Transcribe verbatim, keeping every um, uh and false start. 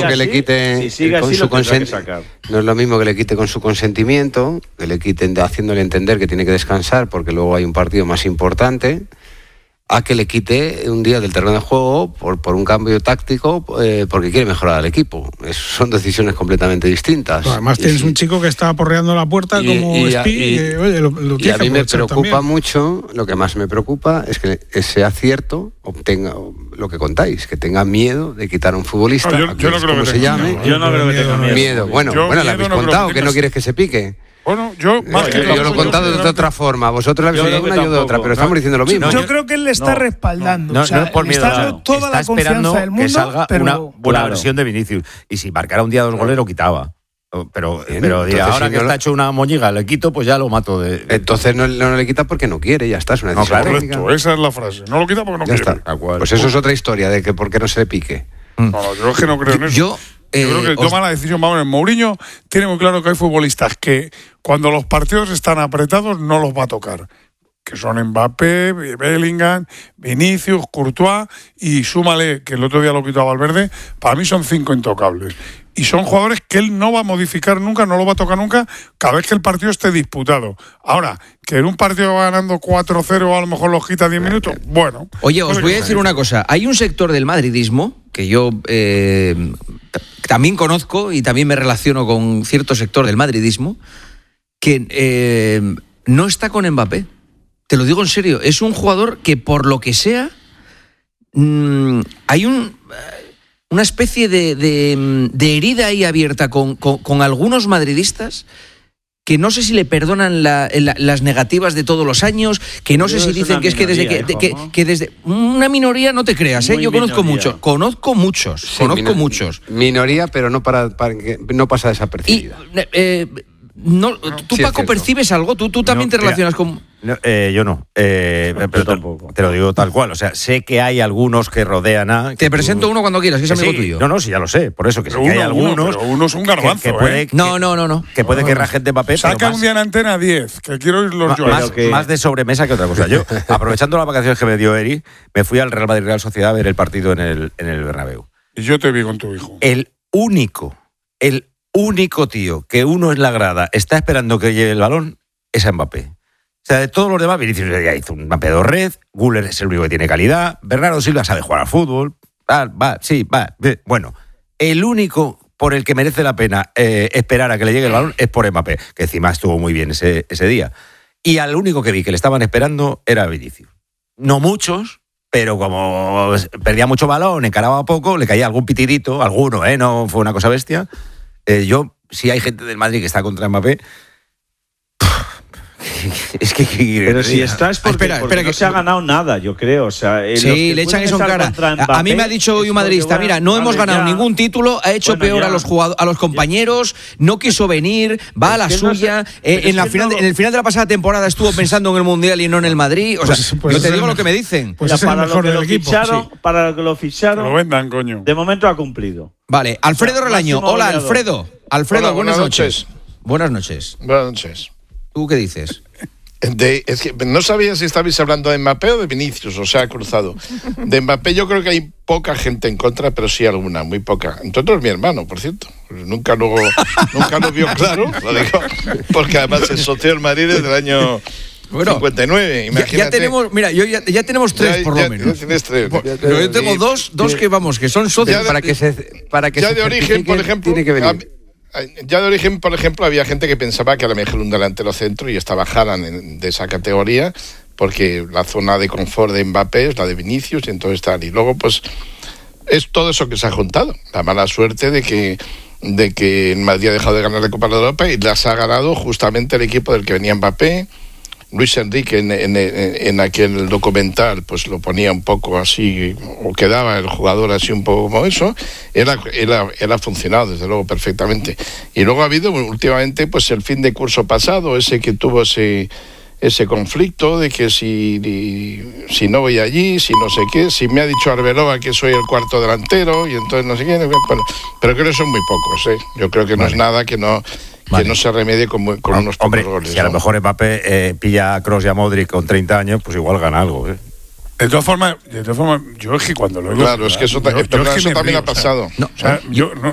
que así, le quite si sigue con así, su lo tendrá que consentimiento. sacar. No es lo mismo que le quite con su consentimiento, que le quiten haciéndole entender que tiene que descansar porque luego hay un partido más importante, a que le quite un día del terreno de juego por, por un cambio táctico eh, porque quiere mejorar al equipo. Es, son decisiones completamente distintas. Pero además Y tienes si, un chico que está aporreando la puerta y, como y, Spi, y, que, oye, lo, lo y a mí me preocupa también. mucho, lo que más me preocupa es que sea cierto, obtenga lo que contáis, que tenga miedo de quitar a un futbolista, no, yo, yo no creo como que se llame. Miedo. Yo no creo que tenga miedo. Miedo. Bueno, yo bueno, le miedo habéis no creo contado que que no tengas. quieres que se pique. Bueno, yo más Eh, que yo, yo lo he contado de otra forma, vosotros lo habéis Yo oído de creo una que y yo de otra, tampoco. pero estamos diciendo lo mismo. Yo, No, yo creo que él le está no, respaldando. No, o sea, no es por le miedo, está dando claro. toda Está la confianza esperando del mundo, que salga pero una buena Claro. versión de Vinicius. Y si marcara un día dos goles, lo quitaba. Pero, Bien, pero dirá, entonces, ahora si que no está lo- hecho una moñiga, le quito, pues ya lo mato. De... Entonces no, no le quita porque no quiere, ya está, es una No, decisión claro, técnica. Correcto, esa es la frase. No lo quita porque no Ya quiere. está. Tal cual. Pues eso es otra historia de que por qué no se le pique. No, no, yo es que no creo en eso. Yo, eh, Yo creo que os- toma la decisión. Vamos, el Mourinho tiene muy claro que hay futbolistas que cuando los partidos están apretados no los va a tocar. Que son Mbappé, Bellingham, Vinicius, Courtois y súmale, que el otro día lo quitó a Valverde, para mí son cinco intocables. Y son jugadores que él no va a modificar nunca, no lo va a tocar nunca, cada vez que el partido esté disputado. Ahora, que en un partido va ganando cuatro cero, a lo mejor los quita diez minutos, bueno. Oye, os puede voy a que decir sea. una cosa. Hay un sector del madridismo que yo eh, t- también conozco y también me relaciono con cierto sector del madridismo que eh, no está con Mbappé. Te lo digo en serio. Es un jugador que, por lo que sea, mmm, hay un... una especie de, de, de herida ahí abierta con, con, con algunos madridistas que no sé si le perdonan la, la, las negativas de todos los años, que no Yo sé si es dicen una que es que desde que, minoría, de- que, hijo, ¿no? que desde una minoría no te creas, ¿eh? Muy Yo conozco minoría. muchos, conozco muchos, Sí, conozco mino- muchos. Minoría, pero no para, para que no pasa Y desapercibida. eh, no, tú sí es Paco cierto. percibes algo, tú, tú también No, te mira, relacionas con... No, eh, yo no. Eh, pero te, tampoco. te lo digo tal cual. O sea, sé que hay algunos que rodean a. que Te tú- presento uno cuando quieras, que es que amigo sí. tuyo. No, no, sí, ya lo sé. Por eso que sé Pero que hay uno, uno, algunos. pero uno es un que- garbanzo, que, puede, ¿eh? No, no, no, no. que puede que rajen de Mbappé, Saca pero más, un día en antena diez, que quiero oírlos ma- yo. más, que- más de sobremesa que otra cosa. Yo, aprovechando las vacaciones que me dio Eri, me fui al Real Madrid Real Sociedad a ver el partido en el, en el Bernabéu. Y yo te vi con tu hijo. El único, el único tío que uno en la grada está esperando que lleve el balón es a Mbappé. O sea, de todos los demás, Vinicius ya hizo una pedorred, Güler es el único que tiene calidad, Bernardo Silva sabe jugar al fútbol, va, va, sí, va. ve. Bueno, el único por el que merece la pena eh, esperar a que le llegue el balón es por Mbappé, que encima estuvo muy bien ese, ese día. Y al único que vi que le estaban esperando era Vinicius. No muchos, pero como perdía mucho balón, encaraba poco, le caía algún pitidito, alguno, ¿eh? No fue una cosa bestia. Eh, yo, si hay gente del Madrid que está contra Mbappé, es que... Pero si está es porque, Espera, porque espera, no que- se ha ganado nada, yo creo. O sea, eh, los Sí, que le echan pueden eso en estar cara. contra A, a mí Mbappé me ha dicho hoy es un madridista, porque, mira, bueno, no hemos vale, ganado ya. ningún título, ha hecho Bueno, peor ya. a los jugadores, a los compañeros, no quiso venir, va a la Es que no suya. sé- eh, pero en, es la que final, no- de- en el final de la pasada temporada estuvo pensando en el Mundial y no en el Madrid. O sea, Pues- pues yo es te el digo lo mejor. que me dicen. Pues Mira, es el para lo mejor que del lo equipo. ficharon, Sí. para lo que lo Que ficharon, lo vendan, coño. de momento ha cumplido. Vale, Alfredo O sea, Relaño. máximo Hola, goleador. Alfredo. Alfredo, Hola, buenas, buenas noches. noches. Buenas noches. Buenas noches. ¿Tú qué dices? De, es que no sabía si estabais hablando de Mbappé o de Vinicius, o sea, cruzado. De Mbappé yo creo que hay poca gente en contra, pero sí alguna, muy poca. Entre otros mi hermano, por cierto. Nunca luego, nunca lo vio claro, lo digo, porque además es socio del Madrid desde el año Bueno, cincuenta y nueve. Ya, Imagínate. ya tenemos, mira, yo ya, ya tenemos tres Ya- por ya- lo menos. ya tienes tres. Pero yo tengo Y- dos, dos que vamos, que son socios. Ya de- para que se para que ya se de origen, por certifiquen, ejemplo, tiene que venir. hab- ya de origen, por ejemplo, había gente que pensaba que a lo mejor un delantero centro y estaba Haaland en- de esa categoría, porque la zona de confort de Mbappé es la de Vinicius y entonces tal. Y luego, pues, es todo eso que se ha juntado. La mala suerte de que de que el Madrid ha dejado de ganar la Copa de Europa y las ha ganado justamente el equipo del que venía Mbappé. Luis Enrique en, en, en aquel documental pues lo ponía un poco así, o quedaba el jugador así un poco como eso. Él ha, él ha, él ha funcionado desde luego perfectamente. Y luego ha habido últimamente pues el fin de curso pasado, ese que tuvo ese ese conflicto de que si, si no voy allí, si no sé qué, si me ha dicho Arbeloa que soy el cuarto delantero y entonces no sé qué, bueno, pero creo que son muy pocos, ¿eh? Yo creo que no Vale. es nada que no que Vale. no se remedie con, muy- con unos pocos Hombre, goles. si a lo ¿no? mejor Mbappé eh, pilla a Kroos y a Modric con treinta años, pues igual gana algo, ¿eh? De todas formas, de todas formas, yo es que cuando lo oigo. Claro, es que eso, ta- yo- yo perdón, es que eso me también río, ha pasado. O sea, o sea, yo, no,